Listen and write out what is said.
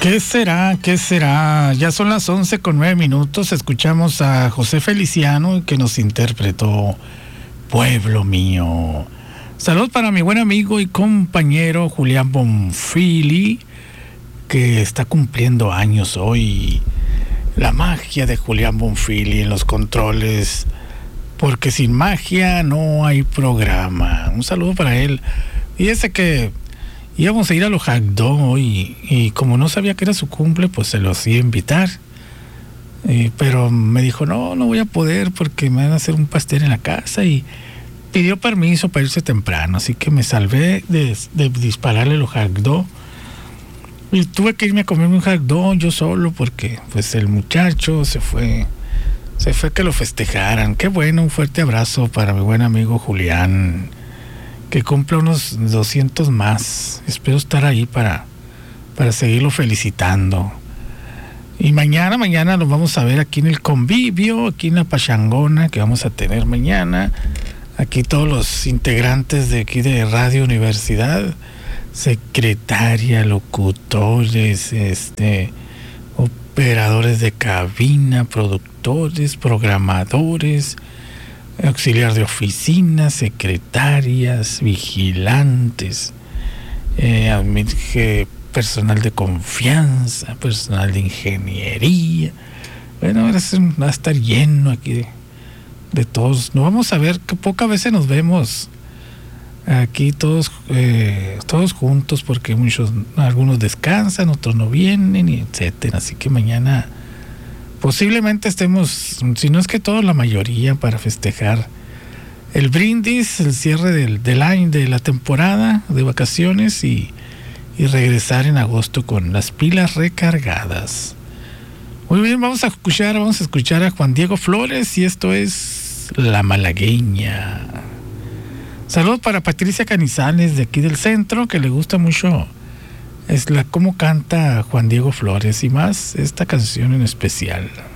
¿Qué será? ¿Qué será? Ya son las 11:09. Escuchamos a José Feliciano, que nos interpretó Pueblo Mío. Salud para mi buen amigo y compañero Julián Bonfili, que está cumpliendo años hoy. La magia de Julián Bonfili en los controles, porque sin magia no hay programa. Un saludo para él. Fíjese que íbamos a ir a los Jagdó hoy y como no sabía que era su cumple, pues se los iba a invitar. Pero me dijo, no voy a poder porque me van a hacer un pastel en la casa, y pidió permiso para irse temprano, así que me salvé de dispararle los Jagdó. Y tuve que irme a comerme un Jagdó yo solo porque pues el muchacho se fue que lo festejaran. Qué bueno, un fuerte abrazo para mi buen amigo Julián, que cumple unos 200 más. Espero estar ahí para seguirlo felicitando. Y mañana nos vamos a ver aquí en el convivio, aquí en la pachangona que vamos a tener mañana. Aquí todos los integrantes de aquí de Radio Universidad, secretaria, locutores, operadores de cabina, productores, programadores, auxiliar de oficina, secretarias, vigilantes, personal de confianza, personal de ingeniería. Bueno, ahora va a estar lleno aquí de todos. Nos vamos a ver, que pocas veces nos vemos aquí todos juntos, porque algunos descansan, otros no vienen, y etcétera. Así que mañana posiblemente estemos, si no es que todos, la mayoría, para festejar el brindis, el cierre del año, de la temporada de vacaciones, y regresar en agosto con las pilas recargadas. Muy bien, vamos a escuchar a Juan Diego Flores, y esto es La Malagueña. Saludos para Patricia Canizales de aquí del centro, que le gusta mucho cómo canta Juan Diego Flores, y más esta canción en especial.